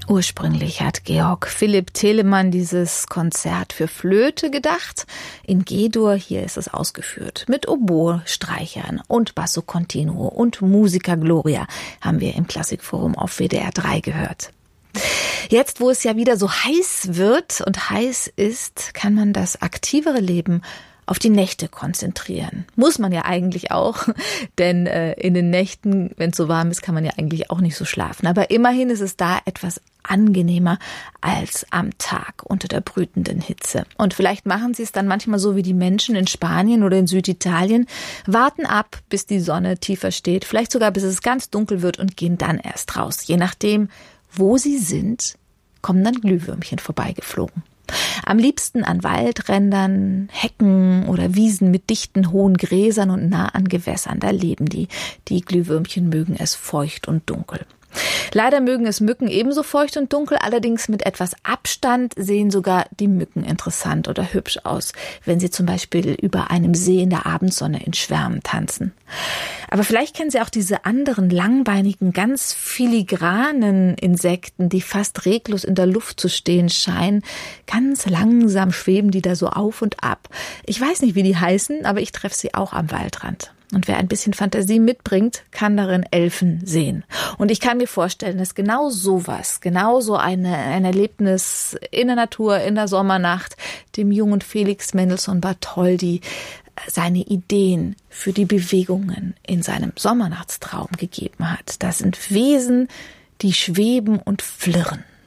Ursprünglich hat Georg Philipp Telemann dieses Konzert für Flöte gedacht. In G-Dur, hier ist es ausgeführt. Mit Oboe-Streichern und Basso Continuo und Musica Gloria haben wir im Klassikforum auf WDR 3 gehört. Jetzt, wo es ja wieder so heiß wird und heiß ist, kann man das aktivere Leben auf die Nächte konzentrieren. Muss man ja eigentlich auch, denn in den Nächten, wenn es so warm ist, kann man ja eigentlich auch nicht so schlafen. Aber immerhin ist es da etwas angenehmer als am Tag unter der brütenden Hitze. Und vielleicht machen sie es dann manchmal so wie die Menschen in Spanien oder in Süditalien, warten ab, bis die Sonne tiefer steht, vielleicht sogar bis es ganz dunkel wird und gehen dann erst raus. Je nachdem, wo sie sind, kommen dann Glühwürmchen vorbeigeflogen. Am liebsten an Waldrändern, Hecken oder Wiesen mit dichten, hohen Gräsern und nah an Gewässern. Da leben die. Die Glühwürmchen mögen es feucht und dunkel. Leider mögen es Mücken ebenso feucht und dunkel, allerdings mit etwas Abstand sehen sogar die Mücken interessant oder hübsch aus, wenn sie zum Beispiel über einem See in der Abendsonne in Schwärmen tanzen. Aber vielleicht kennen Sie auch diese anderen langbeinigen, ganz filigranen Insekten, die fast reglos in der Luft zu stehen scheinen. Ganz langsam schweben die da so auf und ab. Ich weiß nicht, wie die heißen, aber ich treffe sie auch am Waldrand. Und wer ein bisschen Fantasie mitbringt, kann darin Elfen sehen. Und ich kann mir vorstellen, dass genau sowas, genau so ein Erlebnis in der Natur, in der Sommernacht, dem jungen Felix Mendelssohn Bartholdy seine Ideen für die Bewegungen in seinem Sommernachtstraum gegeben hat. Das sind Wesen, die schweben und flirren.